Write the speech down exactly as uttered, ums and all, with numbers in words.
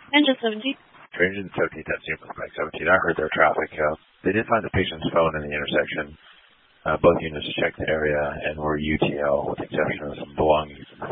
Engine seventeen. Engine seventeen, that's Union Pacific seventeen. I heard their traffic. Uh, they did find the patient's phone in the intersection. Uh, both units checked the area and were U T L with the exception of some belongings in the